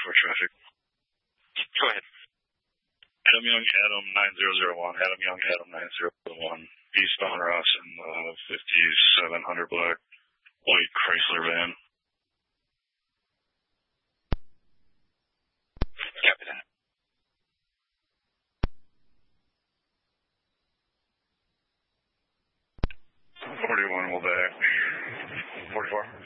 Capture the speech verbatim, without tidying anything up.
for traffic. Go ahead. Adam Young, Adam nine zero zero one. Adam Young, Adam nine zero zero one. Eastbound Ross in the fifty-seven hundred black white Chrysler van. Copy that. forty-one will back. forty-four.